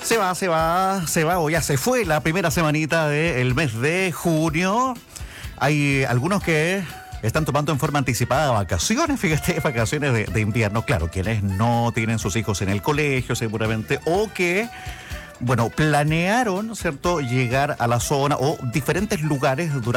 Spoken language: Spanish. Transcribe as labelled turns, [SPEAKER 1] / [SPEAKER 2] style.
[SPEAKER 1] o ya se fue la primera semanita del mes de junio. Hay algunos que están tomando en forma anticipada vacaciones, fíjate, vacaciones de invierno. Claro, quienes no tienen sus hijos en el colegio seguramente, o que, bueno, planearon, ¿cierto?, llegar a la zona o diferentes lugares durante